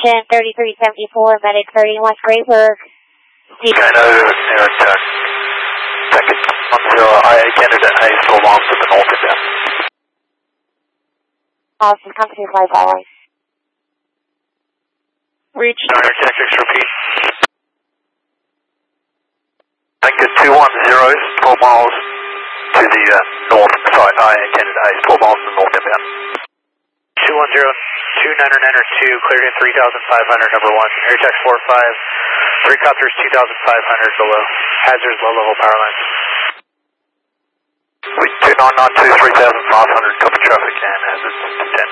Attention, 3374, Medic 30 West Grayburg. Chino, air check. Second 10, IA candidate A, 4 miles to the north of them. Austin, company flight following. Reach. Air repeat. Anchor 210, 4 miles to the north, sorry, IA candidate A, 4 miles to the north of them. 210, 2992, cleared in 3,500, number 1. Air check 45, 3 copters 2,500 below. Hazards, low level power lines. We 2992, 3,500, copy traffic and hazards 10.